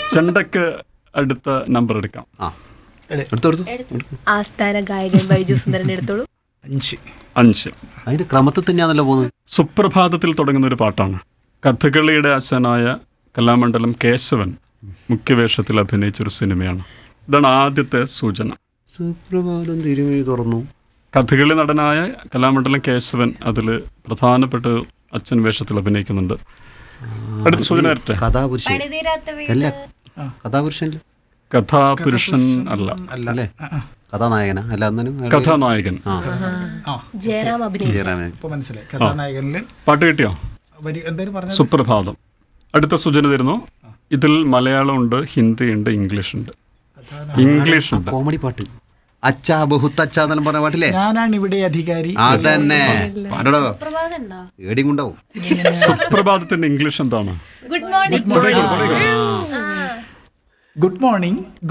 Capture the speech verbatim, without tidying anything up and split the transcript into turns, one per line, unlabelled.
ചെണ്ടക്ക് അടുത്ത നമ്പർ എടുക്കാം.
ആ എടുത്തു
ആസ്ഥാന ഗായകൻ ബൈജു സുന്ദരൻ എടുത്തോളൂ.
അഞ്ച്
അഞ്ച്.
അതിന്റെ ക്രമത്തിൽ തന്നെയാണല്ലോ പോകുന്നത്.
സുപ്രഭാതത്തിൽ തുടങ്ങുന്ന ഒരു പാട്ടാണ്. കഥകളിയുടെ ആശാനായ കലാമണ്ഡലം കേശവൻ മുഖ്യവേഷത്തിൽ അഭിനയിച്ചൊരു സിനിമയാണ്. ഇതാണ് ആദ്യത്തെ സൂചന.
സുപ്രഭാതം തിരുമേനി തുറന്നു.
കഥകളി നടനായ കലാമണ്ഡലം കേശവൻ അതിൽ പ്രധാനപ്പെട്ട അച്ഛൻ വേഷത്തിൽ അഭിനയിക്കുന്നുണ്ട്. അടുത്ത സൂചന വരട്ടെ.
കഥാപുരുഷൻ അല്ല, കഥാപുരുഷൻ
കഥാപുരുഷൻ അല്ല,
അല്ലേ? കഥാനായകനാ അല്ല? അന്നനും
കഥാനായകൻ.
ജയറാം അഭിനയിച്ചു.
ജയറാമൻ.
ഇപ്പൊ മനസ്സിലായി. കഥാനായകനില്
പാട്ട് കിട്ടിയോ?
വരി എന്തായാലും പറഞ്ഞത്.
സുപ്രഭാതം. അടുത്ത സൂചന തരുന്നു. ഇതിൽ മലയാളം ഉണ്ട്, ഹിന്ദി ഉണ്ട്, ഇംഗ്ലീഷ് ഉണ്ട്. ഇംഗ്ലീഷ് ഉണ്ട്.
കോമഡി പാട്ട്. അച്ഛാ ബഹുത്ത് അച്ഛാ എന്നെല്ലാം പറഞ്ഞ പാട്ടില്ലേ?
ഞാനാണ് ഇവിടെ അധികാരി.
അതന്നെ. പാടോ
സുപ്രഭാതം ഉണ്ടോ?
ഏടിയും കൊണ്ടാവും.
സുപ്രഭാതത്തിന്റെ ഇംഗ്ലീഷ് എന്താണ്?
Good morning.
Good morning.